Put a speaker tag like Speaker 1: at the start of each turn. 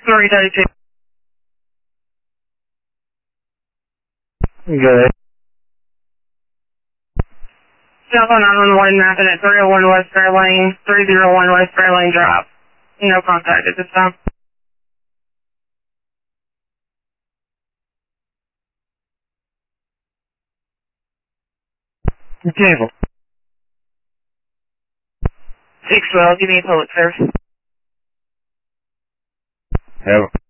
Speaker 1: 332.
Speaker 2: Good.
Speaker 1: Delta 911 mapping at 301 West Fair Lane, 301 West Fair Lane Drive. No contact at this time.
Speaker 2: Cable.
Speaker 1: 612, give me a public service.
Speaker 2: Have